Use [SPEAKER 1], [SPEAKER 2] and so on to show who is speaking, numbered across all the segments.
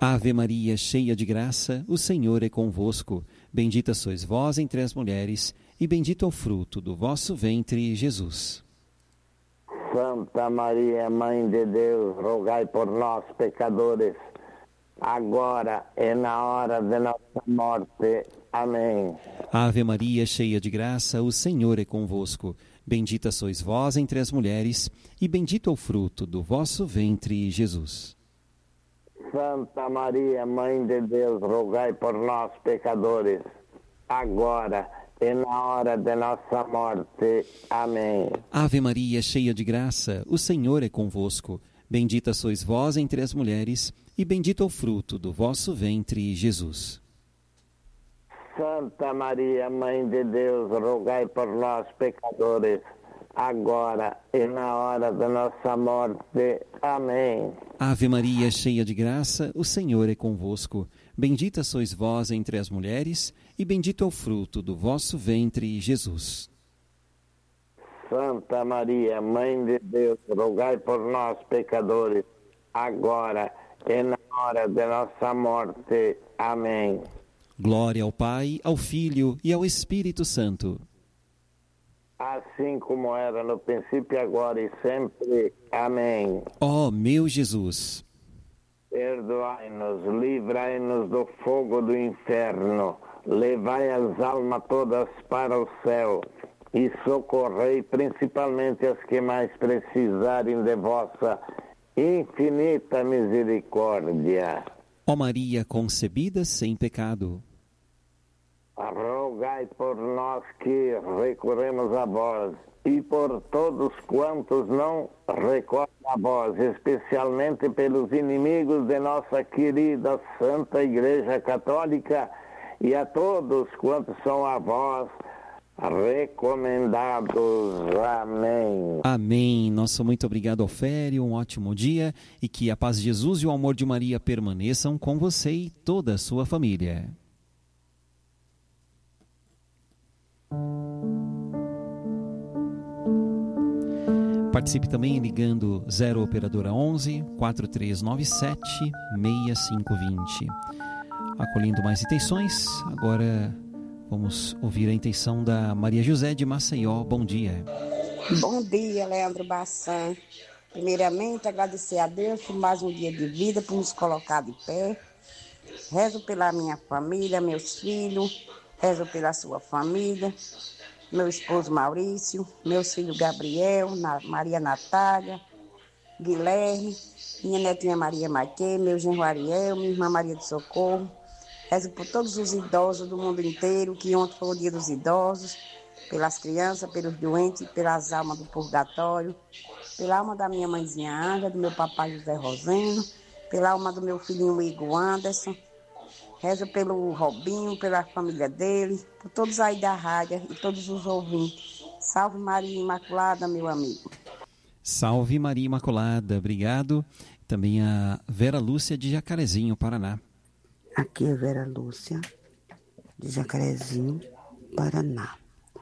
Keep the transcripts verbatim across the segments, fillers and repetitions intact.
[SPEAKER 1] Ave Maria, cheia de graça, o Senhor é convosco. Bendita sois vós entre as mulheres, e bendito é o fruto do vosso ventre, Jesus.
[SPEAKER 2] Santa Maria, Mãe de Deus, rogai por nós, pecadores, agora e na hora de nossa morte. Amém.
[SPEAKER 1] Ave Maria, cheia de graça, o Senhor é convosco. Bendita sois vós entre as mulheres, e bendito é o fruto do vosso ventre, Jesus.
[SPEAKER 2] Santa Maria, Mãe de Deus, rogai por nós, pecadores, agora e na hora de nossa morte. Amém.
[SPEAKER 1] Ave Maria, cheia de graça, o Senhor é convosco. Bendita sois vós entre as mulheres, e bendito é o fruto do vosso ventre, Jesus.
[SPEAKER 2] Santa Maria, Mãe de Deus, rogai por nós, pecadores, agora e na hora da nossa morte. Amém.
[SPEAKER 1] Ave Maria, cheia de graça, o Senhor é convosco. Bendita sois vós entre as mulheres, e bendito é o fruto do vosso ventre, Jesus.
[SPEAKER 2] Santa Maria, Mãe de Deus, rogai por nós, pecadores, agora e na hora de nossa morte. Amém.
[SPEAKER 1] Glória ao Pai, ao Filho e ao Espírito Santo.
[SPEAKER 2] Assim como era no princípio, agora e sempre. Amém.
[SPEAKER 1] Ó meu Jesus,
[SPEAKER 2] perdoai-nos, livrai-nos do fogo do inferno, levai as almas todas para o céu e socorrei principalmente as que mais precisarem de vossa infinita misericórdia.
[SPEAKER 1] ó Maria concebida sem pecado,
[SPEAKER 2] rogai por nós que recorremos a vós e por todos quantos não recorrem a vós, especialmente pelos inimigos de nossa querida Santa Igreja Católica e a todos quantos são a vós recomendados. Amém.
[SPEAKER 1] Amém. Nosso muito obrigado, Ofério, um ótimo dia e que a paz de Jesus e o amor de Maria permaneçam com você e toda a sua família. Participe também ligando zero operadora onze, quatro três nove sete, seis cinco dois zero. Acolhendo mais intenções, agora vamos ouvir a intenção da Maria José de Maceió. Bom dia.
[SPEAKER 3] Bom dia, Leandro Bassan. Primeiramente, agradecer a Deus por mais um dia de vida, por nos colocar de pé. Rezo pela minha família, meus filhos, rezo pela sua família, meu esposo Maurício, meu filho Gabriel, Na, Maria Natália, Guilherme, minha netinha Maria Maquê, meu genro Ariel, minha irmã Maria de Socorro. Rezo por todos os idosos do mundo inteiro, que ontem foi o dia dos idosos, pelas crianças, pelos doentes, pelas almas do purgatório, pela alma da minha mãezinha Anga, do meu papai José Roseno, pela alma do meu filhinho Igor Anderson. Rezo pelo Robinho, pela família dele, por todos aí da rádio e todos os ouvintes. Salve Maria Imaculada, meu amigo.
[SPEAKER 1] Salve Maria Imaculada, obrigado. Também a Vera Lúcia de Jacarezinho, Paraná.
[SPEAKER 4] Aqui é Vera Lúcia de Jacarezinho, Paraná.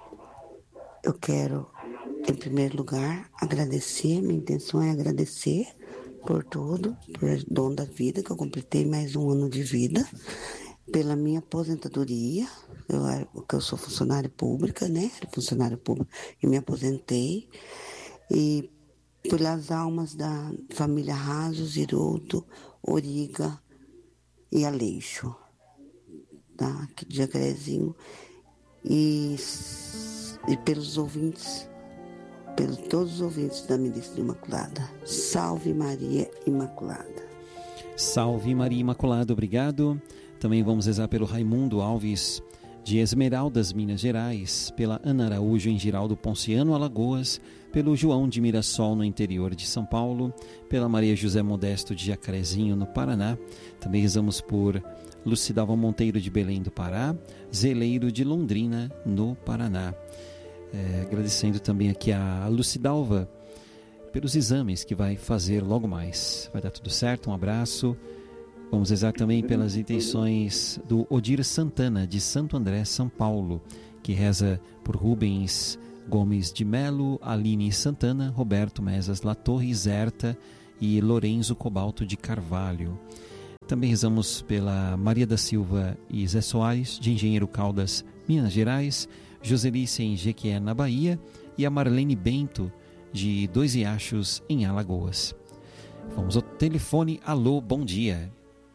[SPEAKER 4] Eu quero, em primeiro lugar, agradecer, minha intenção é agradecer por tudo, por dom da vida, que eu completei mais um ano de vida, pela minha aposentadoria, eu, que eu sou funcionária pública, né, funcionária pública, e me aposentei, e pelas almas da família Raso, Ziroto, Origa e Aleixo, tá, aqui de Jacarezinho, e, e pelos ouvintes, pelos todos os ouvintes da Ministra Imaculada. Salve Maria Imaculada.
[SPEAKER 1] Salve Maria Imaculada, obrigado. Também vamos rezar pelo Raimundo Alves de Esmeraldas, Minas Gerais, pela Ana Araújo em Giraldo Ponciano, Alagoas, pelo João de Mirassol, no interior de São Paulo, pela Maria José Modesto de Jacarezinho, no Paraná. Também rezamos por Lucidalva Monteiro de Belém do Pará, Zeleiro de Londrina, no Paraná. É, agradecendo também aqui a Lucidalva pelos exames que vai fazer logo mais. Vai dar tudo certo, um abraço. Vamos rezar também pelas intenções do Odir Santana, de Santo André, São Paulo, que reza por Rubens Gomes de Melo, Aline Santana, Roberto Mesas La Torre Zerta e Lorenzo Cobalto de Carvalho. Também rezamos pela Maria da Silva e Zé Soares, de Engenheiro Caldas, Minas Gerais, Joselice em Jequié, na Bahia, e a Marlene Bento, de Dois Riachos, em Alagoas. Vamos ao telefone. Alô, bom dia.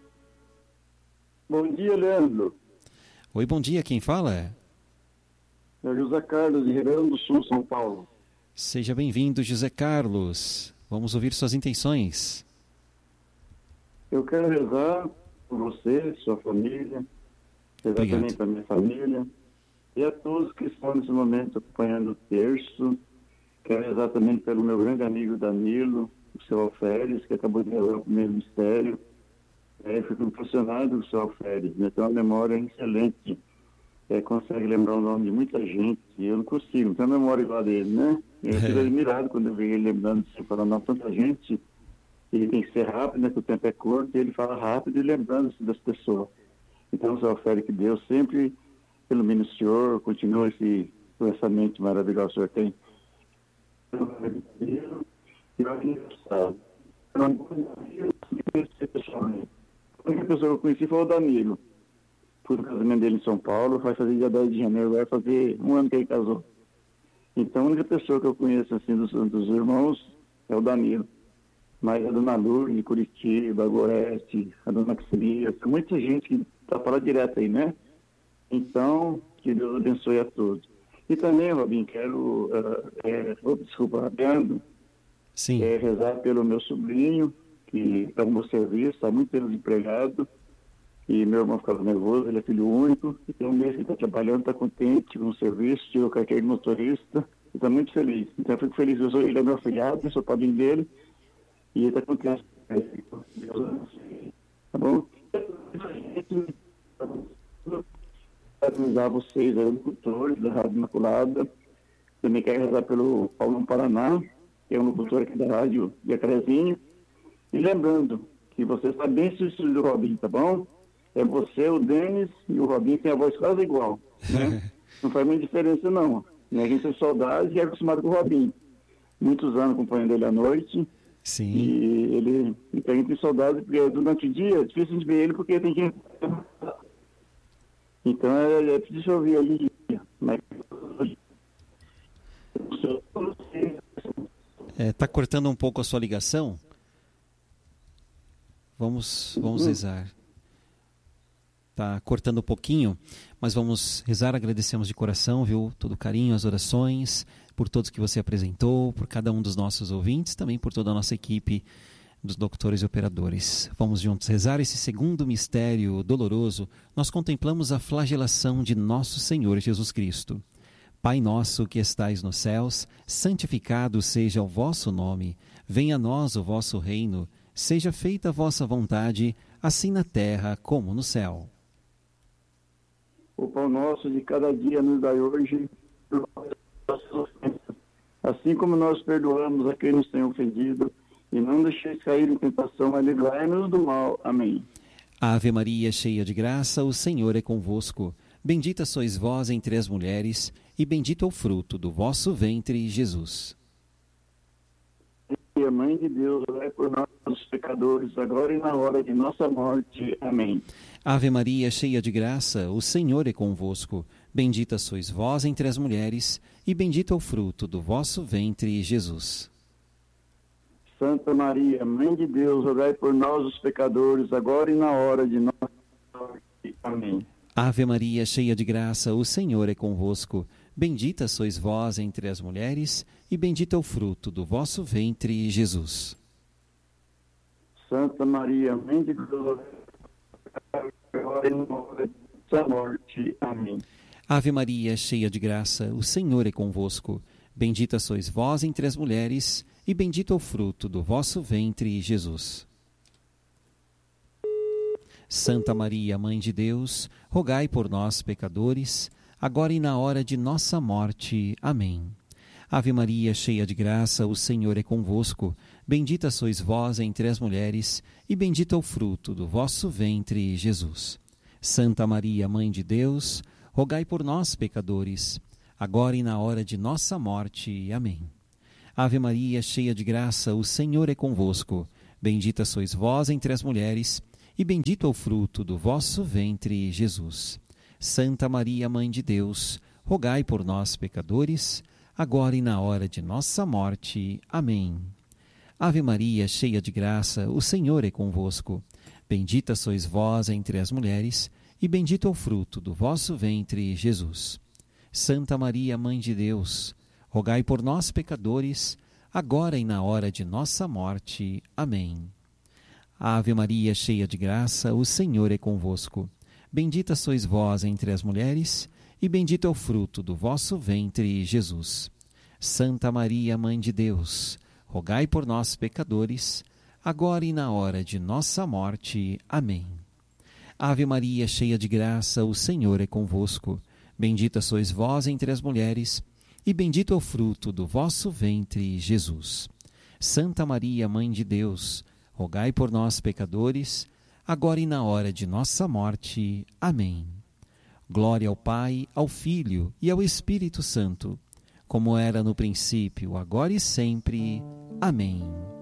[SPEAKER 5] Bom dia, Leandro.
[SPEAKER 1] Oi, bom dia, quem fala?
[SPEAKER 5] É José Carlos, de Ribeirão do Sul, São Paulo.
[SPEAKER 1] Seja bem-vindo, José Carlos. Vamos ouvir suas intenções.
[SPEAKER 5] Eu quero rezar por você, sua família, rezar
[SPEAKER 1] Obrigado.
[SPEAKER 5] também para minha família e a todos que estão nesse momento acompanhando o terço. Quero rezar também pelo meu grande amigo Danilo, o seu Alferes, que acabou de rezar o primeiro mistério. É, eu fico impressionado com o seu Alferes, né? Tem uma memória excelente, é, consegue lembrar o nome de muita gente, e eu não consigo, não tenho uma memória igual a dele, né? Eu fico admirado quando eu vejo ele lembrando, assim, falando, não, tanta gente, ele tem que ser rápido, né, que o tempo é curto, e ele fala rápido e lembrando-se das pessoas. Então, o seu Alferes, que Deus sempre ilumine o senhor, continua esse, essa mente maravilhosa que o senhor tem. E olha que engraçado. Eu não conheci pessoalmente. A única pessoa que eu conheci foi o Danilo. Fui no casamento dele em São Paulo, vai fazer dia dez de janeiro, vai fazer um ano que ele casou. Então a única pessoa que eu conheço assim dos, dos irmãos é o Danilo. Mas a dona Lourdes de Curitiba, a Gorete, a dona Xeria, tem muita gente que está falando direto aí, né? Então, que Deus abençoe a todos. E também, Robin, quero, uh, é, oh, desculpa, Leandro,
[SPEAKER 1] Sim.
[SPEAKER 5] É, rezar pelo meu sobrinho, que está no meu serviço, está muito tempo desempregado, e meu irmão ficava nervoso, ele é filho único, e tem um mês que está trabalhando, está contente com o serviço, tirou carteira de motorista, e está muito feliz. Então eu fico feliz, eu sou, ele é meu afilhado, eu sou padrinho dele, e ele está contente. Tá bom? Avisar vocês, agricultores da Rádio Imaculada. Também quero rezar pelo Paulo Paraná, que é um locutor aqui da Rádio Jacarezinho. E lembrando que você está bem substituído do Robin, tá bom? É você, o Denis e o Robin tem a voz quase igual, né? Não faz muita diferença, não. A gente tem saudades e é acostumado com o Robin. Muitos anos acompanhando ele à noite.
[SPEAKER 1] Sim.
[SPEAKER 5] E ele então, a gente tem saudades, porque durante o dia é difícil de ver ele, porque tem que... Então é, é preciso ouvir ali. Mas...
[SPEAKER 1] É, tá cortando um pouco a sua ligação? Vamos, vamos rezar. Tá cortando um pouquinho, mas vamos rezar, agradecemos de coração, viu? Todo o carinho, as orações, por todos que você apresentou, por cada um dos nossos ouvintes, também por toda a nossa equipe dos doutores e operadores. Vamos juntos rezar esse segundo mistério doloroso. Nós contemplamos a flagelação de nosso Senhor Jesus Cristo. Pai nosso que estais nos céus, santificado seja o vosso nome. Venha a nós o vosso reino. Seja feita a vossa vontade, assim na terra como no céu.
[SPEAKER 5] O pão nosso de cada dia nos dai hoje, assim como nós perdoamos a quem nos tem ofendido, e não deixeis cair em tentação, mas livrai-nos do mal. Amém.
[SPEAKER 1] Ave Maria, cheia de graça, o Senhor é convosco. Bendita sois vós entre as mulheres, e bendito é o fruto do vosso ventre, Jesus.
[SPEAKER 5] E a Mãe de Deus, orai por nós, os pecadores, agora e na hora de nossa morte. Amém.
[SPEAKER 1] Ave Maria, cheia de graça, o Senhor é convosco. Bendita sois vós entre as mulheres, e bendito é o fruto do vosso ventre, Jesus.
[SPEAKER 5] Santa Maria, Mãe de Deus, orai por nós, os pecadores, agora e na hora de nossa morte. Amém.
[SPEAKER 1] Ave Maria, cheia de graça, o Senhor é convosco. Bendita sois vós entre as mulheres, e bendito é o fruto do vosso ventre, Jesus.
[SPEAKER 5] Santa Maria, Mãe de Deus, agora e na hora de nossa morte. Amém.
[SPEAKER 1] Ave Maria, cheia de graça, o Senhor é convosco. Bendita sois vós entre as mulheres, e bendito é o fruto do vosso ventre, Jesus. Santa Maria, Mãe de Deus, rogai por nós, pecadores, agora e na hora de nossa morte. Amém. Ave Maria, cheia de graça, o Senhor é convosco. Bendita sois vós entre as mulheres, e bendito é o fruto do vosso ventre, Jesus. Santa Maria, Mãe de Deus, rogai por nós, pecadores, agora e na hora de nossa morte. Amém. Ave Maria, cheia de graça, o Senhor é convosco. Bendita sois vós entre as mulheres, e bendito é o fruto do vosso ventre, Jesus. Santa Maria, Mãe de Deus, rogai por nós, pecadores, agora e na hora de nossa morte. Amém. Ave Maria, cheia de graça, o Senhor é convosco. Bendita sois vós entre as mulheres, e bendito é o fruto do vosso ventre, Jesus. Santa Maria, Mãe de Deus, rogai por nós, pecadores, agora e na hora de nossa morte. Amém. Ave Maria, cheia de graça, o Senhor é convosco. Bendita sois vós entre as mulheres, e bendito é o fruto do vosso ventre, Jesus. Santa Maria, Mãe de Deus, rogai por nós, pecadores, agora e na hora de nossa morte. Amém. Ave Maria, cheia de graça, o Senhor é convosco. Bendita sois vós entre as mulheres, e bendito é o fruto do vosso ventre, Jesus. Santa Maria, Mãe de Deus, rogai por nós, pecadores, agora e na hora de nossa morte. Amém. Glória ao Pai, ao Filho e ao Espírito Santo, como era no princípio, agora e sempre. Amém.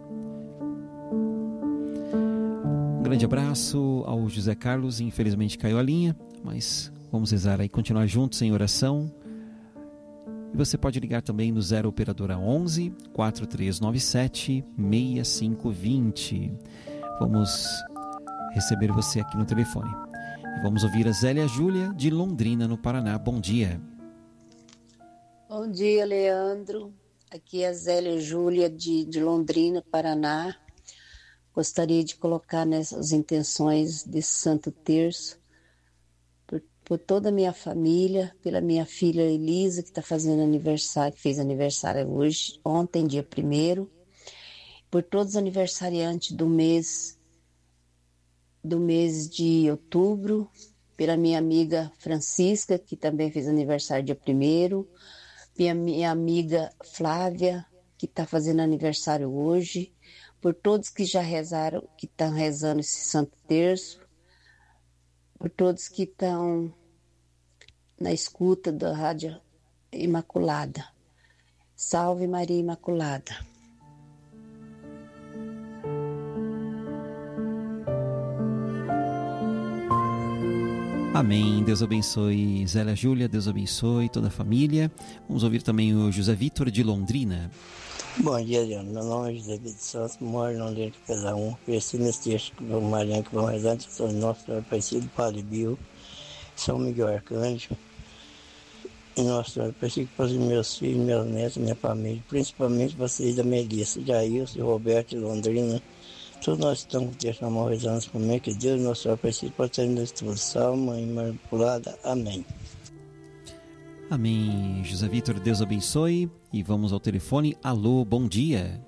[SPEAKER 1] Um grande abraço ao José Carlos, infelizmente caiu a linha, mas vamos rezar aí, continuar juntos em oração. E você pode ligar também no zero operadora onze, quatro três nove sete, seis cinco dois zero. Vamos receber você aqui no telefone. E vamos ouvir a Zélia Júlia, de Londrina, no Paraná. Bom dia.
[SPEAKER 6] Bom dia, Leandro. Aqui é a Zélia Júlia, de, de Londrina, Paraná. Gostaria de colocar nessas intenções desse Santo Terço, por, por toda a minha família, pela minha filha Elisa, que está fazendo aniversário, que fez aniversário hoje, ontem, dia primeiro, por todos os aniversariantes do mês, do mês de outubro, pela minha amiga Francisca, que também fez aniversário dia primeiro, pela minha amiga Flávia, que está fazendo aniversário hoje, por todos que já rezaram, que estão rezando esse Santo Terço, por todos que estão na escuta da Rádio Imaculada. Salve Maria Imaculada.
[SPEAKER 1] Amém. Deus abençoe Zélia Júlia, Deus abençoe toda a família. Vamos ouvir também o José Vitor, de Londrina.
[SPEAKER 7] Bom dia, Leandro. Meu nome é José Vitor Santos, moro em Londrina de Pesar um. Cresci nesse texto do Mariano que vão rezar, sou nosso Senhor Aparecido, Padre Bio, São Miguel Arcanjo. E Nosso Senhor Aparecido, para os meus filhos, meus netos, minha família, principalmente vocês da Melissa, Jailson e Roberto de Londrina. Todos nós estamos com o texto na mão rezando por mim, que Deus, Nosso Senhor Aparecido, pode ser nos tudo. Salve, Mãe Imaculada. Amém.
[SPEAKER 1] Amém. José Vitor, Deus abençoe. E vamos ao telefone. Alô, bom dia.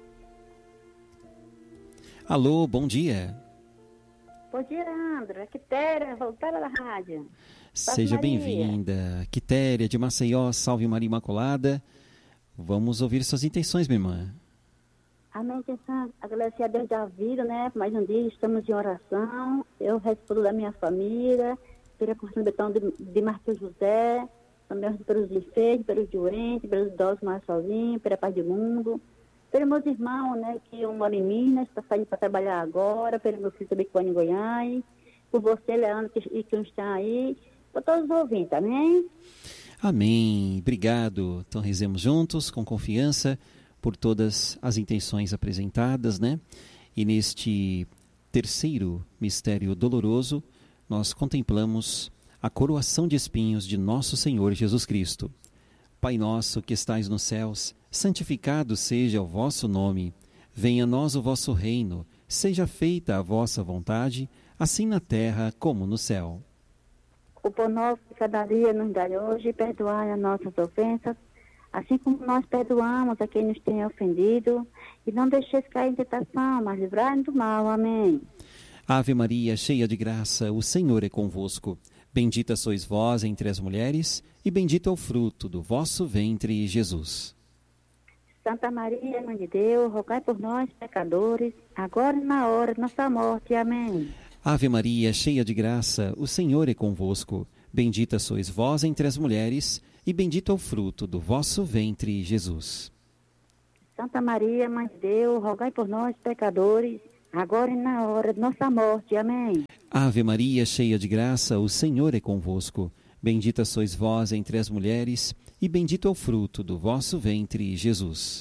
[SPEAKER 1] Alô, bom dia.
[SPEAKER 8] Bom dia, Leandro. É Quitéria, voltada da rádio.
[SPEAKER 1] Seja bem-vinda. Quitéria, de Maceió, salve Maria Imaculada. Vamos ouvir suas intenções, minha irmã.
[SPEAKER 8] Amém, Jesus. Agradecer a Deus da vida, né? Mais um dia estamos em oração. Eu respondo da minha família, pela Constituição Betão de, de Marcos José, também pelos enfermos, pelos doentes, pelos idosos mais sozinhos, pela paz do mundo, pelos meus irmãos, né? Que um mora em Minas, está saindo para trabalhar agora, pelo meu filho também que mora em Goiás, por você, Leandro, que, que está aí, por todos os ouvintes, amém?
[SPEAKER 1] Amém. Obrigado. Então rezemos juntos, com confiança, por todas as intenções apresentadas, né? E neste terceiro mistério doloroso, nós contemplamos a coroação de espinhos de nosso Senhor Jesus Cristo. Pai nosso que estais nos céus, santificado seja o vosso nome. Venha a nós o vosso reino, seja feita a vossa vontade, assim na terra como no céu.
[SPEAKER 8] O pão nosso de cada dia nos dai hoje, perdoai as nossas ofensas, assim como nós perdoamos a quem nos tem ofendido, e não deixeis cair em tentação, mas livrai-nos do mal. Amém.
[SPEAKER 1] Ave Maria, cheia de graça, o Senhor é convosco. Bendita sois vós entre as mulheres, e bendito é o fruto do vosso ventre, Jesus.
[SPEAKER 8] Santa Maria, Mãe de Deus, rogai por nós, pecadores, agora e na hora de nossa morte. Amém.
[SPEAKER 1] Ave Maria, cheia de graça, o Senhor é convosco. Bendita sois vós entre as mulheres, e bendito é o fruto do vosso ventre, Jesus.
[SPEAKER 8] Santa Maria, Mãe de Deus, rogai por nós, pecadores, agora e na hora de nossa morte. Amém.
[SPEAKER 1] Ave Maria, cheia de graça, o Senhor é convosco. Bendita sois vós entre as mulheres, e bendito é o fruto do vosso ventre, Jesus.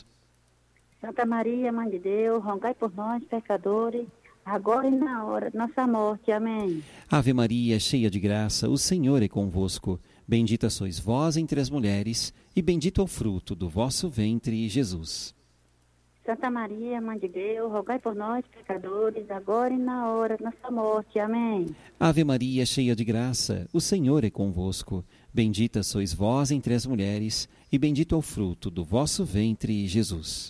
[SPEAKER 8] Santa Maria, Mãe de Deus, rogai por nós, pecadores, agora e na hora de nossa morte. Amém.
[SPEAKER 1] Ave Maria, cheia de graça, o Senhor é convosco. Bendita sois vós entre as mulheres, e bendito é o fruto do vosso ventre, Jesus.
[SPEAKER 8] Santa Maria, Mãe de Deus, rogai por nós, pecadores, agora e na hora de nossa morte. Amém.
[SPEAKER 1] Ave Maria, cheia de graça, o Senhor é convosco. Bendita sois vós entre as mulheres, e bendito é o fruto do vosso ventre, Jesus.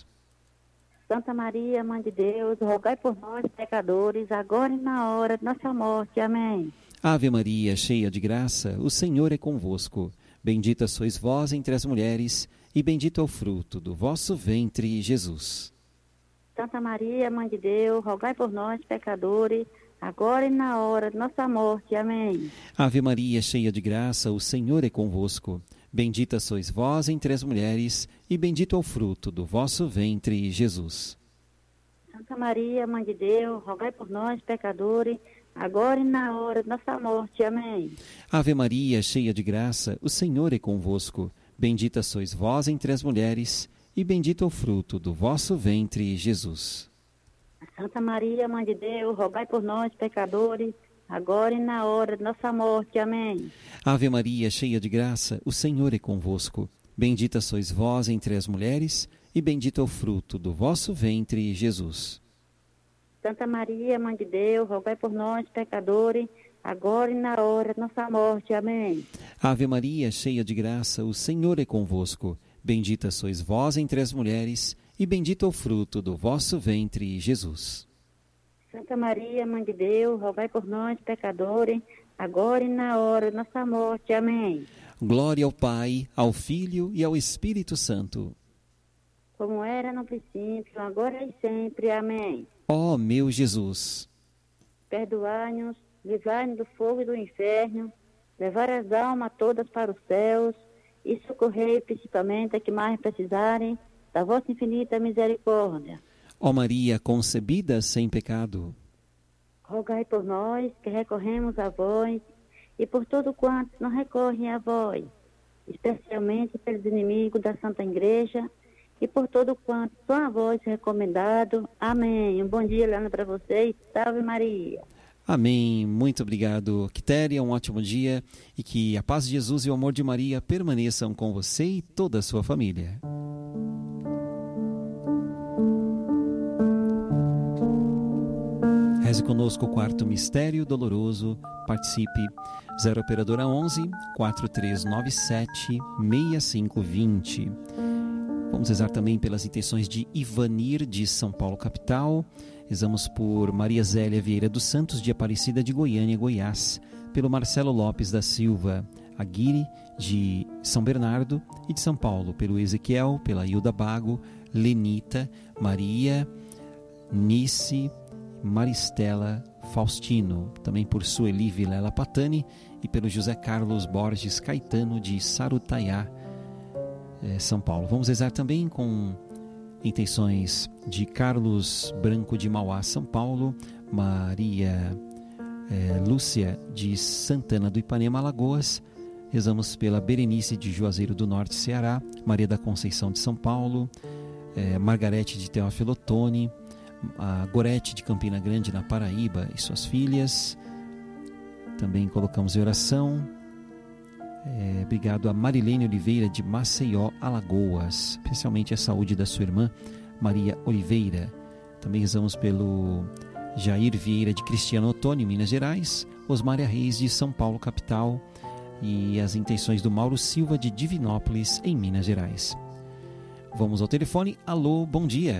[SPEAKER 8] Santa Maria, Mãe de Deus, rogai por nós, pecadores, agora e na hora de nossa morte. Amém.
[SPEAKER 1] Ave Maria, cheia de graça, o Senhor é convosco. Bendita sois vós entre as mulheres, e bendito é o fruto do vosso ventre, Jesus.
[SPEAKER 8] Santa Maria, Mãe de Deus, rogai por nós, pecadores, agora e na hora de nossa morte. Amém.
[SPEAKER 1] Ave Maria, cheia de graça, o Senhor é convosco. Bendita sois vós entre as mulheres, e bendito é o fruto do vosso ventre, Jesus.
[SPEAKER 8] Santa Maria, Mãe de Deus, rogai por nós, pecadores, agora e na hora de nossa morte. Amém.
[SPEAKER 1] Ave Maria, cheia de graça, o Senhor é convosco. Bendita sois vós entre as mulheres, e bendito é o fruto do vosso ventre, Jesus.
[SPEAKER 8] Santa Maria, Mãe de Deus, rogai por nós, pecadores, agora e na hora de nossa morte. Amém.
[SPEAKER 1] Ave Maria, cheia de graça, o Senhor é convosco. Bendita sois vós entre as mulheres, e bendito é o fruto do vosso ventre, Jesus.
[SPEAKER 8] Santa Maria, Mãe de Deus, rogai por nós, pecadores, agora e na hora de nossa morte. Amém.
[SPEAKER 1] Ave Maria, cheia de graça, o Senhor é convosco. Bendita sois vós entre as mulheres, e bendito é o fruto do vosso ventre, Jesus.
[SPEAKER 8] Santa Maria, Mãe de Deus, rogai por nós, pecadores, agora e na hora de nossa morte. Amém.
[SPEAKER 1] Glória ao Pai, ao Filho e ao Espírito Santo.
[SPEAKER 8] Como era no princípio, agora e sempre. Amém.
[SPEAKER 1] Ó meu Jesus,
[SPEAKER 8] perdoai-nos, livrai-nos do fogo e do inferno, levar as almas todas para os céus e socorrei principalmente a que mais precisarem da vossa infinita misericórdia.
[SPEAKER 1] Ó Maria concebida sem pecado,
[SPEAKER 8] rogai por nós que recorremos a vós e por todo quanto não recorrem a vós, especialmente pelos inimigos da Santa Igreja e por todo quanto são a vós recomendado. Amém. Um bom dia, Leandro, para vocês. Salve Maria.
[SPEAKER 1] Amém. Muito obrigado, Quitéria. Um ótimo dia e que a paz de Jesus e o amor de Maria permaneçam com você e toda a sua família. Reze conosco o quarto mistério doloroso. Participe. zero operadora onze, quatro três nove sete, seis cinco dois zero. Vamos rezar também pelas intenções de Ivanir, de São Paulo, capital. Rezamos por Maria Zélia Vieira dos Santos, de Aparecida de Goiânia, Goiás. Pelo Marcelo Lopes da Silva Aguirre, de São Bernardo e de São Paulo. Pelo Ezequiel, pela Hilda Bago, Lenita, Maria, Nice, Maristela Faustino. Também por Sueli Vilela Patani e pelo José Carlos Borges Caetano, de Sarutaiá, São Paulo. Vamos rezar também com intenções de Carlos Branco de Mauá, São Paulo, Maria é, Lúcia de Santana do Ipanema, Alagoas. Rezamos pela Berenice de Juazeiro do Norte, Ceará, Maria da Conceição de São Paulo, é, Margarete de Teófilo Otoni, a Gorete de Campina Grande, na Paraíba, e suas filhas. Também colocamos em oração É, obrigado a Marilene Oliveira de Maceió, Alagoas, especialmente a saúde da sua irmã Maria Oliveira. Também rezamos pelo Jair Vieira de Cristiano Otoni, Minas Gerais, Osmária Reis de São Paulo, capital, e as intenções do Mauro Silva de Divinópolis, em Minas Gerais. Vamos ao telefone. Alô, bom dia.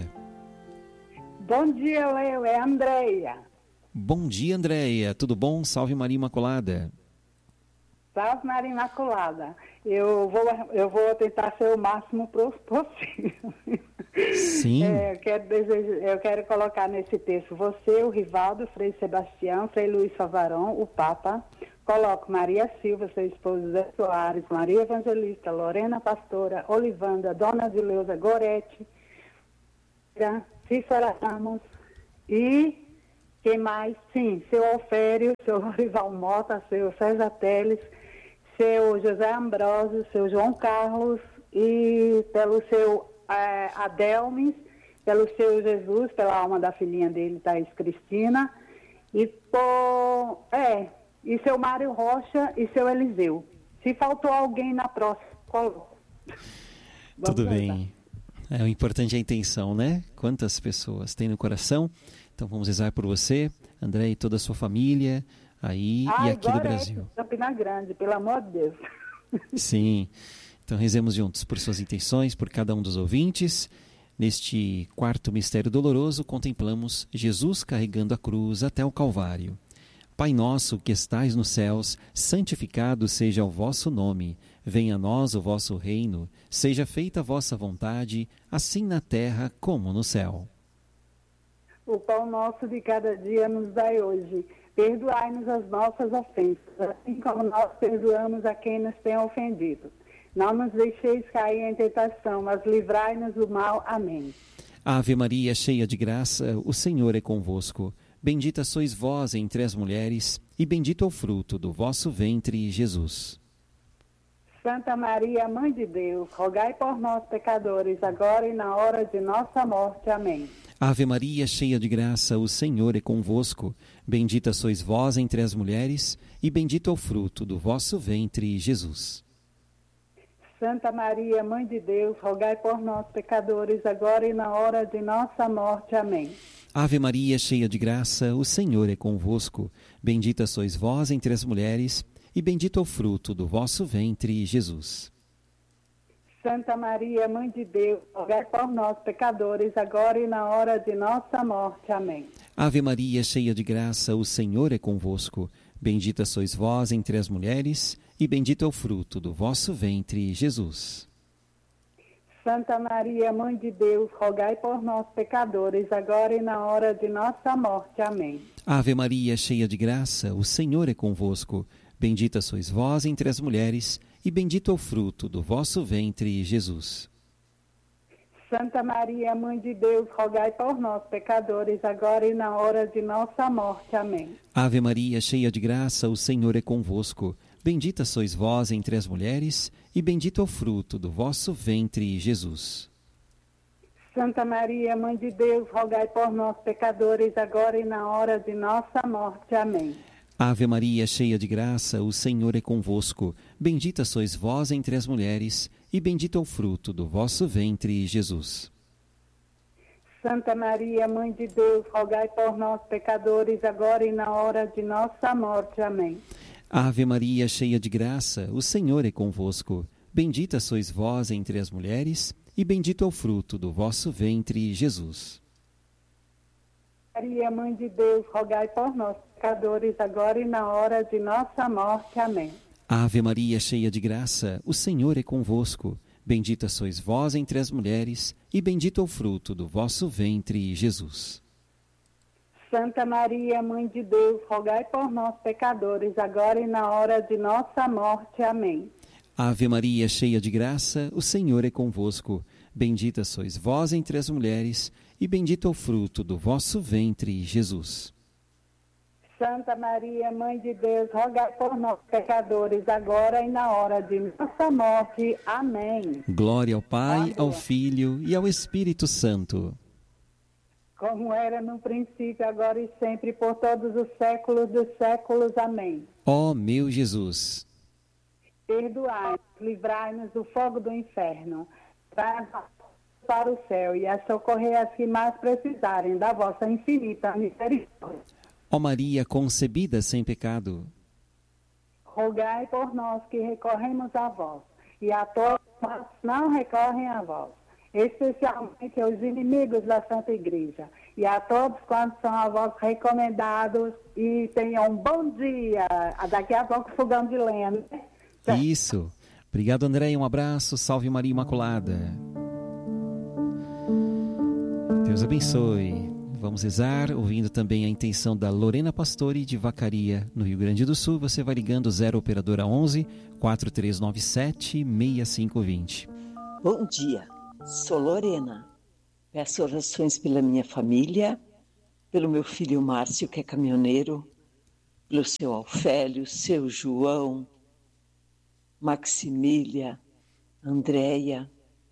[SPEAKER 9] Bom dia, Leo, é a Andréia.
[SPEAKER 1] Bom dia, Andréia. Tudo bom? Salve Maria Imaculada.
[SPEAKER 9] Salve Maria Imaculada. Eu vou, eu vou tentar ser o máximo possível.
[SPEAKER 1] Sim.
[SPEAKER 9] É, eu, quero desejo, eu quero colocar nesse texto você, o Rivaldo, Frei Sebastião, Frei Luiz Favarão, o Papa. Coloco Maria Silva, seu esposo Zé Soares, Maria Evangelista, Lorena Pastora, Olivanda, Dona Zileuza Gorete, Cícera Ramos e Quem mais? Sim, seu Alfério, seu Rival Mota, seu César Teles, seu José Ambrósio, seu João Carlos e pelo seu é, Adelmes, pelo seu Jesus, pela alma da filhinha dele, Thaís Cristina, e por, é, e seu Mário Rocha e seu Eliseu. Se faltou alguém na próxima, coloco.
[SPEAKER 1] Tudo bem. É, o importante é a intenção, né? Quantas pessoas tem no coração. Então vamos rezar por você, André, e toda a sua família aí
[SPEAKER 9] Ai,
[SPEAKER 1] e aqui do Brasil.
[SPEAKER 9] É Campina Grande, pelo amor de Deus.
[SPEAKER 1] Sim. Então rezemos juntos por suas intenções, por cada um dos ouvintes. Neste quarto mistério doloroso, contemplamos Jesus carregando a cruz até o Calvário. Pai nosso que estais nos céus, santificado seja o vosso nome. Venha a nós o vosso reino. Seja feita a vossa vontade, assim na terra como no céu.
[SPEAKER 9] O pão nosso de cada dia nos dai hoje. Perdoai-nos as nossas ofensas, assim como nós perdoamos a quem nos tem ofendido. Não nos deixeis cair em tentação, mas livrai-nos do mal. Amém.
[SPEAKER 1] Ave Maria, cheia de graça, o Senhor é convosco. Bendita sois vós entre as mulheres, e bendito é o fruto do vosso ventre, Jesus.
[SPEAKER 9] Santa Maria, Mãe de Deus, rogai por nós, pecadores, agora e na hora de nossa morte. Amém.
[SPEAKER 1] Ave Maria, cheia de graça, o Senhor é convosco. Bendita sois vós entre as mulheres, e bendito é o fruto do vosso ventre, Jesus.
[SPEAKER 9] Santa Maria, Mãe de Deus, rogai por nós, pecadores, agora e na hora de nossa morte. Amém.
[SPEAKER 1] Ave Maria, cheia de graça, o Senhor é convosco. Bendita sois vós entre as mulheres, e bendito é o fruto do vosso ventre, Jesus.
[SPEAKER 9] Santa Maria, Mãe de Deus, rogai por nós, pecadores, agora e na hora de nossa morte. Amém.
[SPEAKER 1] Ave Maria, cheia de graça, o Senhor é convosco. Bendita sois vós entre as mulheres, e bendito é o fruto do vosso ventre, Jesus.
[SPEAKER 9] Santa Maria, Mãe de Deus, rogai por nós, pecadores, agora e na hora de nossa morte. Amém.
[SPEAKER 1] Ave Maria, cheia de graça, o Senhor é convosco. Bendita sois vós entre as mulheres, e bendito é o fruto do vosso ventre, Jesus.
[SPEAKER 9] Santa Maria, Mãe de Deus, rogai por nós, pecadores, agora e na hora de nossa morte. Amém.
[SPEAKER 1] Ave Maria, cheia de graça, o Senhor é convosco. Bendita sois vós entre as mulheres, e bendito é o fruto do vosso ventre, Jesus.
[SPEAKER 9] Santa Maria, Mãe de Deus, rogai por nós, pecadores, agora e na hora de nossa morte. Amém.
[SPEAKER 1] Ave Maria, cheia de graça, o Senhor é convosco. Bendita sois vós entre as mulheres, e bendito é o fruto do vosso ventre, Jesus.
[SPEAKER 9] Santa Maria, Mãe de Deus, rogai por nós, pecadores, agora e na hora de nossa morte. Amém.
[SPEAKER 1] Ave Maria, cheia de graça, o Senhor é convosco. Bendita sois vós entre as mulheres, e bendito é o fruto do vosso ventre, Jesus.
[SPEAKER 9] Maria, Mãe de Deus, rogai por nós, pecadores, agora e na hora de nossa morte. Amém.
[SPEAKER 1] Ave Maria, cheia de graça, o Senhor é convosco. Bendita sois vós entre as mulheres, e bendito é o fruto do vosso ventre, Jesus.
[SPEAKER 9] Santa Maria, Mãe de Deus, rogai por nós, pecadores, agora e na hora de nossa morte. Amém.
[SPEAKER 1] Ave Maria, cheia de graça, o Senhor é convosco. Bendita sois vós entre as mulheres, e bendito é o fruto do vosso ventre, Jesus.
[SPEAKER 9] Santa Maria, Mãe de Deus, rogai por nós, pecadores, agora e na hora de nossa morte. Amém.
[SPEAKER 1] Glória ao Pai,
[SPEAKER 9] Amém.
[SPEAKER 1] ao Filho e ao Espírito Santo.
[SPEAKER 9] Como era no princípio, agora e sempre, por todos os séculos dos séculos. Amém.
[SPEAKER 1] Ó meu Jesus,
[SPEAKER 9] perdoai-nos, livrai-nos do fogo do inferno, traz-nos para o céu e a socorrer as que mais precisarem da vossa infinita misericórdia.
[SPEAKER 1] ó Maria concebida sem pecado,
[SPEAKER 9] rogai por nós que recorremos a vós, e a todos que não recorrem a vós, especialmente aos inimigos da Santa Igreja, e a todos quantos são a vós recomendados, e tenham um bom dia. Daqui a pouco fogão de lenha, né?
[SPEAKER 1] Isso. Obrigado, André. Um abraço. Salve Maria Imaculada. Deus abençoe. Vamos rezar, ouvindo também a intenção da Lorena Pastore de Vacaria, no Rio Grande do Sul. Você vai ligando zero operadora onze, quatro três nove sete, seis cinco dois zero.
[SPEAKER 10] Bom dia, sou Lorena. Peço orações pela minha família, pelo meu filho Márcio, que é caminhoneiro, pelo seu Ofélio, seu João, Maximília, Andréia,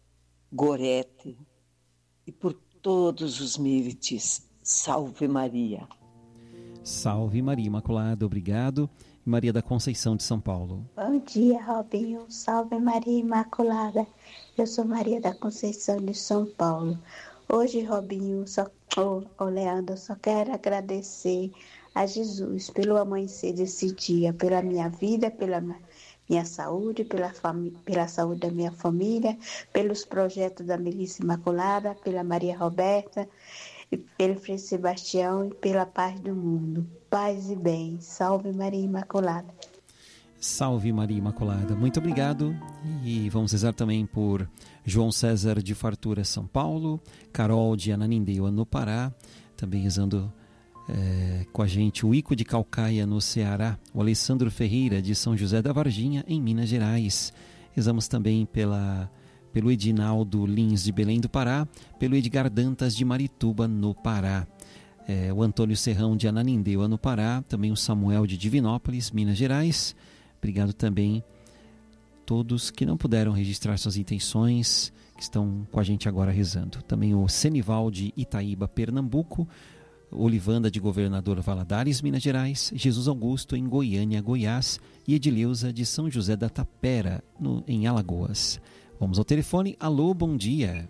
[SPEAKER 10] Gorete e por todos os milites. Salve Maria.
[SPEAKER 1] Salve Maria Imaculada, obrigado. Maria da Conceição de São Paulo.
[SPEAKER 11] Bom dia, Robinho. Salve Maria Imaculada. Eu sou Maria da Conceição de São Paulo. Hoje, Robinho, só, oh, oh, Leandro, só quero agradecer a Jesus pelo amanhecer desse dia, pela minha vida, pela minha saúde, pela, fami- pela saúde da minha família, pelos projetos da Milícia Imaculada, pela Maria Roberta, pelo Frei Sebastião e pela paz do mundo. Paz e bem. Salve Maria Imaculada.
[SPEAKER 1] Salve Maria Imaculada. Muito obrigado. E vamos rezar também por João César de Fartura, São Paulo, Carol de Ananindeua, no Pará, também rezando é, com a gente o Ico de Calcaia, no Ceará, o Alessandro Ferreira de São José da Varginha, em Minas Gerais. Rezamos também pela... pelo Edinaldo Lins de Belém do Pará, pelo Edgar Dantas de Marituba, no Pará, é, o Antônio Serrão de Ananindeua, no Pará, também o Samuel de Divinópolis, Minas Gerais. Obrigado também a todos que não puderam registrar suas intenções, que estão com a gente agora rezando. Também o Senival de Itaíba, Pernambuco, Olivanda de Governador Valadares, Minas Gerais, Jesus Augusto em Goiânia, Goiás e Edileuza de São José da Tapera, no, em Alagoas. Vamos ao telefone. Alô, bom dia.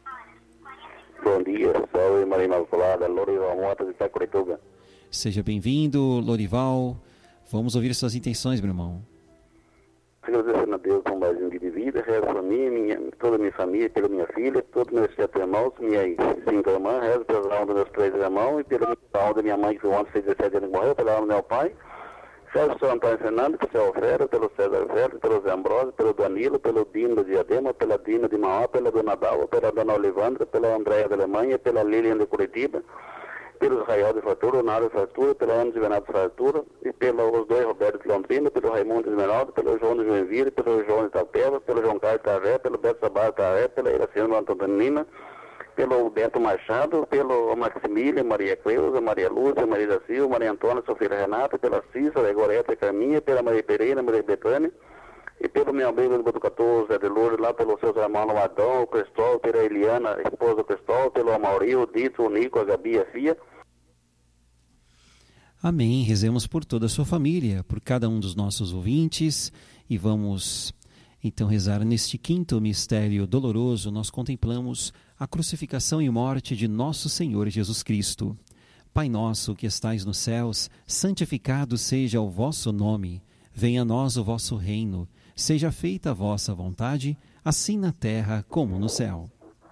[SPEAKER 12] Bom dia, salve Maria Imaculada, Lorival Mota de Itacurituba.
[SPEAKER 1] Seja bem-vindo, Lorival. Vamos ouvir suas intenções, meu irmão.
[SPEAKER 12] Agradecendo a Deus por mais um dia de vida, rezo por mim, minha, toda a minha família, pela minha filha, todos meus sete irmãos, minhas cinco irmãs, rezo pela alma dos meus três irmãos e pela alma da minha mãe, que ontem fez dezessete anos morreu, pela alma do meu pai. Pelo São Antônio Fernando, pelo Céu Fera, pelo César Velho, pelo Zé Ambrosio, pelo Danilo, pelo Dino do Diadema, pela Dina de Mauá, pela Dona Dalva, pela Dona Olivandra, pela Andréia da Alemanha, pela Lilian de Curitiba, pelo Israel de Fartura, o Nário de Fartura, pela Ana de Bernardo de Fartura, e pelos dois Roberto de Londrina, pelo Raimundo de Esmeralda, pelo João de Joinville, pelo João de Itapeva, pelo João Carlos de Tarré, pelo Beto Sabar de Tarré, pela Iraciana Antonina, pelo Beto Machado, pelo Maximília, Maria Cleusa, Maria Lúcia, Maria da Silva, Maria Antônia, Sofia Renata, pela Cícera, Goreta, Carminha, pela Maria Pereira, Maria Betânia, e pelo meu amigo do Botucatu, Zé de Lourdes, lá pelos seus irmãos no Adão, o Cristóvão, pela Eliana, esposa do Cristóvão, pelo Amaury, o Dito, o Nico, a Gabi, a Fia.
[SPEAKER 1] Amém. Rezemos por toda a sua família, por cada um dos nossos ouvintes, e vamos então rezar neste quinto mistério doloroso. Nós contemplamos a crucificação e morte de nosso Senhor Jesus Cristo. Pai nosso que estais nos céus, santificado seja o vosso nome. Venha a nós o vosso reino. Seja feita a vossa vontade, assim na terra como no céu.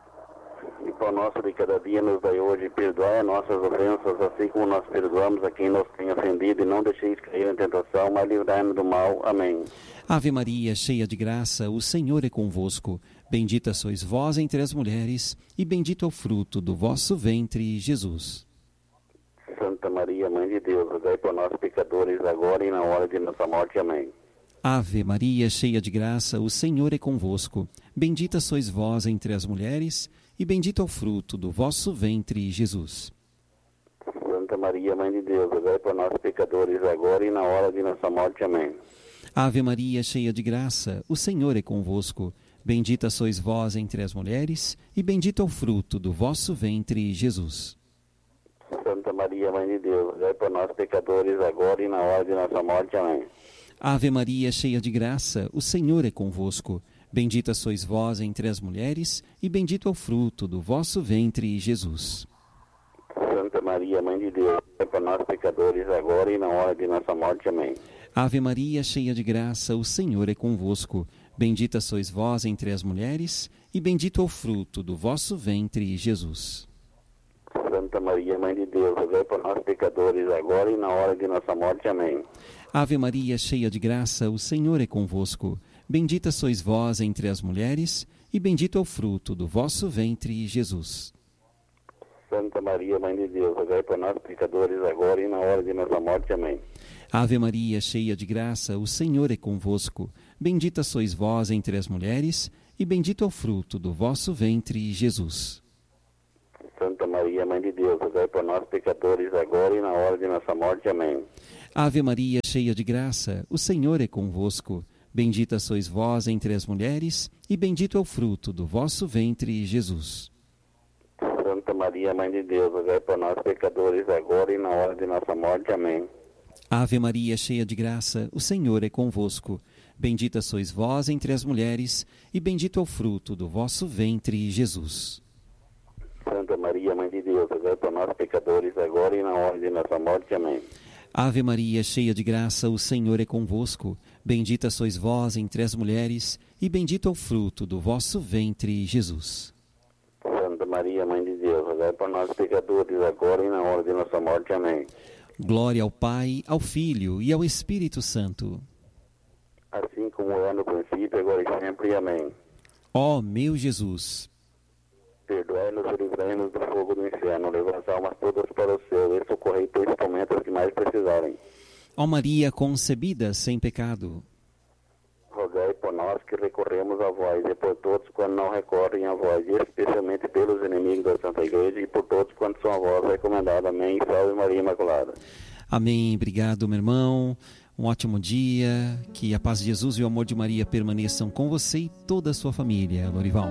[SPEAKER 12] E pão nosso de cada dia nos dai hoje, e perdoai as nossas ofensas, assim como nós perdoamos a quem nos tem ofendido, e não deixeis cair em tentação, mas livrai-nos do mal. Amém.
[SPEAKER 1] Ave Maria, cheia de graça, o Senhor é convosco. Bendita sois vós entre as mulheres, e bendito é o fruto do vosso ventre, Jesus.
[SPEAKER 12] Santa Maria, Mãe de Deus, rogai por nós pecadores, agora e na hora de nossa morte. Amém.
[SPEAKER 1] Ave Maria, cheia de graça, o Senhor é convosco. Bendita sois vós entre as mulheres, e bendito é o fruto do vosso ventre, Jesus.
[SPEAKER 12] Santa Maria, Mãe de Deus, rogai por nós pecadores, agora e na hora de nossa morte. Amém.
[SPEAKER 1] Ave Maria, cheia de graça, o Senhor é convosco. Bendita sois vós entre as mulheres, e bendito é o fruto do vosso ventre, Jesus.
[SPEAKER 12] Santa Maria, Mãe de Deus, rogai por nós pecadores, agora e na hora de nossa morte. Amém.
[SPEAKER 1] Ave Maria, cheia de graça, o Senhor é convosco. Bendita sois vós entre as mulheres, e bendito é o fruto do vosso ventre, Jesus.
[SPEAKER 12] Santa Maria, Mãe de Deus, rogai por nós pecadores, agora e na hora de nossa morte. Amém.
[SPEAKER 1] Ave Maria, cheia de graça, o Senhor é convosco. Bendita sois vós entre as mulheres, e bendito é o fruto do vosso ventre, Jesus.
[SPEAKER 12] Santa Maria, Mãe de Deus, rogai por nós pecadores, agora e na hora de nossa morte. Amém.
[SPEAKER 1] Ave Maria, cheia de graça, o Senhor é convosco. Bendita sois vós entre as mulheres, e bendito é o fruto do vosso ventre, Jesus.
[SPEAKER 12] Santa Maria, Mãe de Deus, rogai por nós pecadores, agora e na hora de nossa morte. Amém.
[SPEAKER 1] Ave Maria, cheia de graça, o Senhor é convosco. Bendita sois vós entre as mulheres, e bendito é o fruto do vosso ventre, Jesus.
[SPEAKER 12] Santa Maria, Mãe de Deus, rogai por nós, pecadores, agora e na hora de nossa morte. Amém.
[SPEAKER 1] Ave Maria, cheia de graça, o Senhor é convosco. Bendita sois vós entre as mulheres, e bendito é o fruto do vosso ventre, Jesus.
[SPEAKER 12] Santa Maria, Mãe de Deus, rogai por nós, pecadores, agora e na hora de nossa morte. Amém.
[SPEAKER 1] Ave Maria, cheia de graça, o Senhor é convosco. Bendita sois vós entre as mulheres, e bendito é o fruto do vosso ventre, Jesus.
[SPEAKER 12] Santa Maria, Mãe de Deus, rogai por nós, pecadores, agora e na hora de nossa morte. Amém.
[SPEAKER 1] Ave Maria, cheia de graça, o Senhor é convosco. Bendita sois vós entre as mulheres, e bendito é o fruto do vosso ventre, Jesus.
[SPEAKER 12] Santa Maria, Mãe de Deus, rogai por nós, pecadores, agora e na hora de nossa morte. Amém.
[SPEAKER 1] Glória ao Pai, ao Filho e ao Espírito Santo.
[SPEAKER 12] Assim como é no princípio, agora e sempre. Amém.
[SPEAKER 1] Ó meu Jesus,
[SPEAKER 12] perdoai-nos e livrai-nos do fogo do inferno, levai as almas todas para o céu e socorrei principalmente as que mais precisarem.
[SPEAKER 1] ó Maria concebida sem pecado,
[SPEAKER 12] rogai por nós que recorremos a vós e por todos quando não recorrem a vós, e especialmente pelos inimigos da Santa Igreja e por todos quantos são a vós recomendados. Amém. Salve Maria Imaculada.
[SPEAKER 1] Amém. Obrigado, meu irmão. Um ótimo dia. Que a paz de Jesus e o amor de Maria permaneçam com você e toda a sua família. Lorival.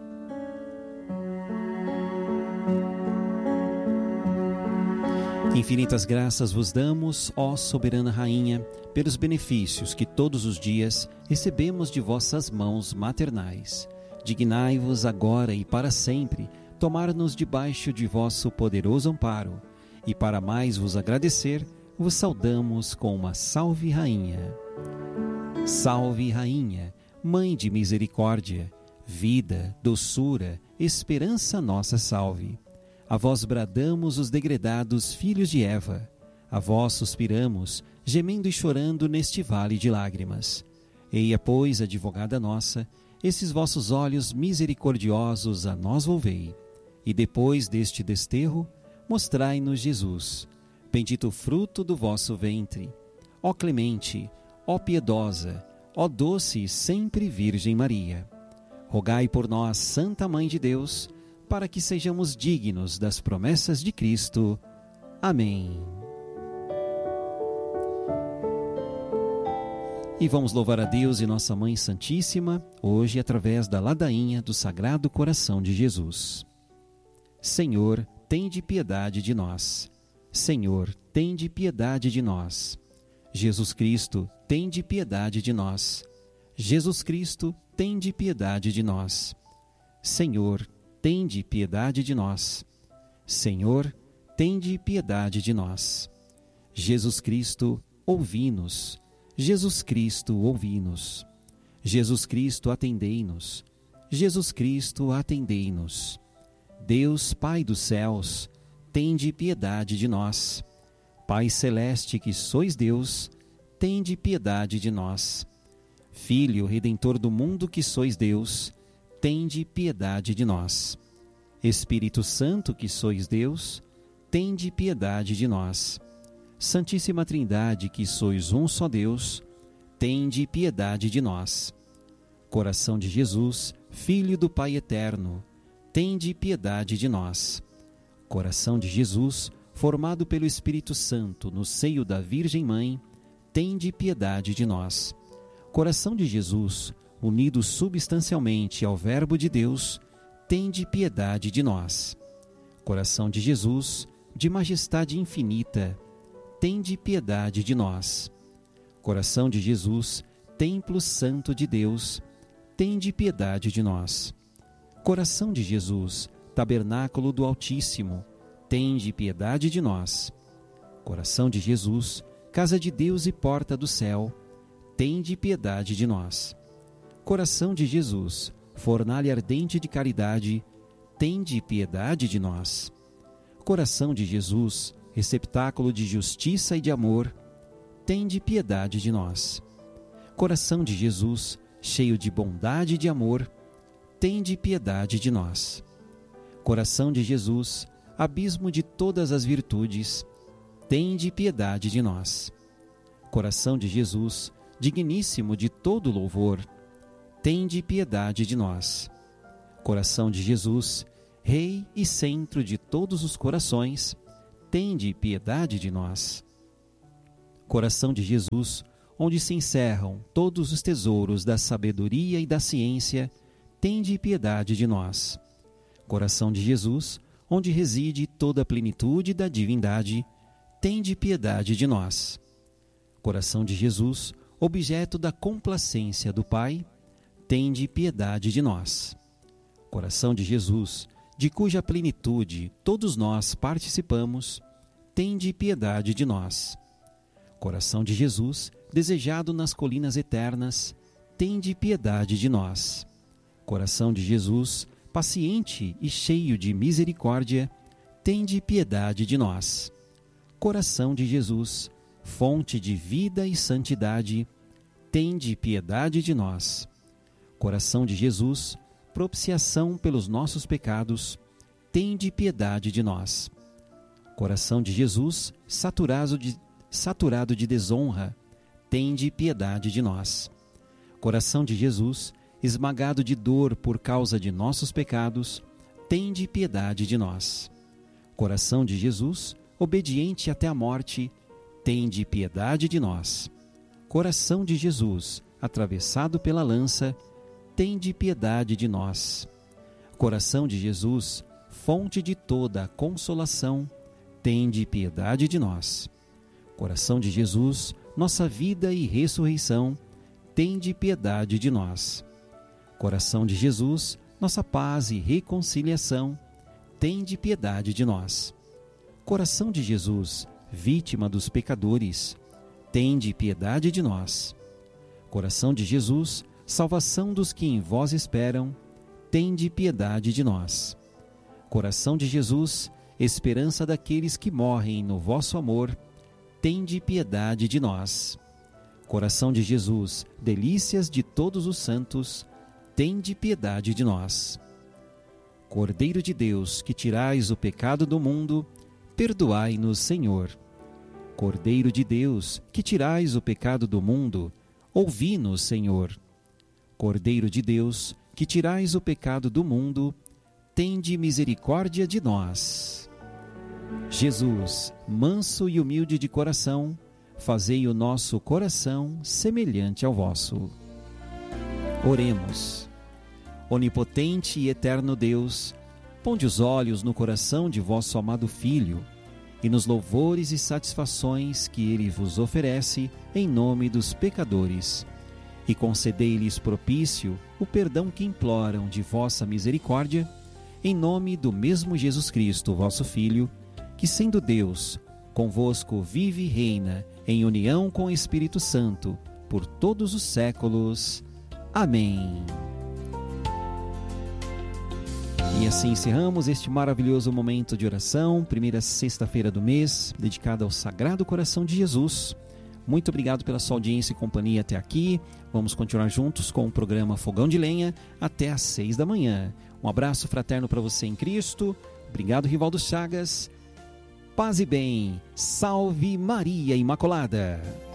[SPEAKER 1] Infinitas graças vos damos, ó soberana Rainha, pelos benefícios que todos os dias recebemos de vossas mãos maternais. Dignai-vos agora e para sempre tomar-nos debaixo de vosso poderoso amparo, e para mais vos agradecer, vos saudamos com uma Salve Rainha. Salve Rainha, Mãe de misericórdia, vida, doçura, esperança nossa salve. A vós bradamos os degredados filhos de Eva, a vós suspiramos, gemendo e chorando neste vale de lágrimas. Eia, pois, advogada nossa, esses vossos olhos misericordiosos a nós volvei, e depois deste desterro, mostrai-nos Jesus, bendito o fruto do vosso ventre. Ó clemente, ó piedosa, ó doce e sempre Virgem Maria, rogai por nós, Santa Mãe de Deus, para que sejamos dignos das promessas de Cristo. Amém. E vamos louvar a Deus e Nossa Mãe Santíssima, hoje através da ladainha do Sagrado Coração de Jesus. Senhor, tende piedade de nós. Senhor, tende piedade de nós. Jesus Cristo, tende piedade de nós. Jesus Cristo, tende piedade de nós. Senhor, tende piedade de nós. Senhor, tende piedade de nós. Jesus Cristo, ouvi-nos. Jesus Cristo, ouvi-nos. Jesus Cristo, atendei-nos. Jesus Cristo, atendei-nos. Deus, Pai dos céus, tende piedade de nós. Pai celeste que sois Deus, tende piedade de nós. Filho Redentor do mundo que sois Deus, tende piedade de nós. Espírito Santo que sois Deus, tende piedade de nós. Santíssima Trindade que sois um só Deus, tende piedade de nós. Coração de Jesus, Filho do Pai Eterno, tende piedade de nós. Coração de Jesus, formado pelo Espírito Santo no seio da Virgem Mãe, tende piedade de nós. Coração de Jesus, unido substancialmente ao Verbo de Deus, tende piedade de nós. Coração de Jesus, de majestade infinita, tende piedade de nós. Coração de Jesus, templo santo de Deus, tende piedade de nós. Coração de Jesus, tabernáculo do Altíssimo, tende piedade de nós. Coração de Jesus, casa de Deus e porta do céu, tende piedade de nós. Coração de Jesus, fornalha ardente de caridade, tende piedade de nós. Coração de Jesus, receptáculo de justiça e de amor, tende piedade de nós. Coração de Jesus, cheio de bondade e de amor, tende piedade de nós. Coração de Jesus, abismo de todas as virtudes, tende piedade de nós. Coração de Jesus, digníssimo de todo louvor, tende piedade de nós. Coração de Jesus, Rei e centro de todos os corações, tende piedade de nós. Coração de Jesus, onde se encerram todos os tesouros da sabedoria e da ciência, tende piedade de nós. Coração de Jesus, onde reside toda a plenitude da divindade, tende piedade de nós. Coração de Jesus, objeto da complacência do Pai, tende piedade de nós. Coração de Jesus, de cuja plenitude todos nós participamos, tende piedade de nós. Coração de Jesus, desejado nas colinas eternas, tende piedade de nós. Coração de Jesus, paciente e cheio de misericórdia, tende piedade de nós. Coração de Jesus, fonte de vida e santidade, tende piedade de nós. Coração de Jesus, propiciação pelos nossos pecados, tende piedade de nós. Coração de Jesus, saturado de, saturado de desonra, tende piedade de nós. Coração de Jesus, esmagado de dor por causa de nossos pecados, tende piedade de nós. Coração de Jesus, obediente até a morte, tende piedade de nós. Coração de Jesus, atravessado pela lança, tende piedade de nós. Coração de Jesus, fonte de toda a consolação, tende piedade de nós. Coração de Jesus, nossa vida e ressurreição, tende piedade de nós. Coração de Jesus, nossa paz e reconciliação, tende piedade de nós. Coração de Jesus, vítima dos pecadores, tende piedade de nós. Coração de Jesus, salvação dos que em vós esperam, tende piedade de nós. Coração de Jesus, esperança daqueles que morrem no vosso amor, tende piedade de nós. Coração de Jesus, delícias de todos os santos, tende piedade de nós. Cordeiro de Deus, que tirais o pecado do mundo, perdoai-nos, Senhor. Cordeiro de Deus, que tirais o pecado do mundo, ouvi-nos, Senhor. Cordeiro de Deus, que tirais o pecado do mundo, tende misericórdia de nós. Jesus, manso e humilde de coração, fazei o nosso coração semelhante ao vosso. Oremos. Onipotente e eterno Deus, ponde os olhos no coração de vosso amado Filho e nos louvores e satisfações que ele vos oferece em nome dos pecadores, e concedei-lhes propício o perdão que imploram de vossa misericórdia, em nome do mesmo Jesus Cristo, vosso Filho, que sendo Deus, convosco vive e reina em união com o Espírito Santo, por todos os séculos. Amém. E assim encerramos este maravilhoso momento de oração, primeira sexta-feira do mês, dedicada ao Sagrado Coração de Jesus. Muito obrigado pela sua audiência e companhia até aqui. Vamos continuar juntos com o programa Fogão de Lenha até às seis da manhã. Um abraço fraterno para você em Cristo. Obrigado, Rivaldo Chagas. Paz e bem. Salve Maria Imaculada.